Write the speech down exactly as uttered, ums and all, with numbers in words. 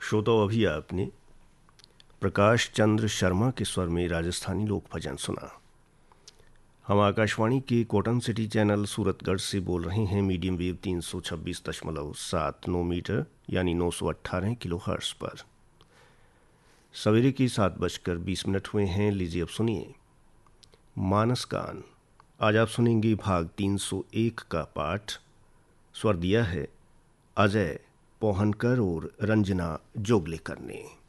श्रोताओं, अभी आपने प्रकाश चंद्र शर्मा के स्वर में राजस्थानी लोक भजन सुना। हम आकाशवाणी के कॉटन सिटी चैनल सूरतगढ़ से बोल रहे हैं मीडियम वेव तीन सौ छब्बीस दशमलव सात नौ मीटर यानी नौ सौ अट्ठारह किलो हर्ट्स पर। सवेरे के सात बजकर बीस मिनट हुए हैं। लीजिए अब सुनिए मानस गान। आज आप सुनेंगे भाग तीन सौ एक का पाठ। स्वर दिया है अजय पोहनकर और रंजना जोगलेकर ने।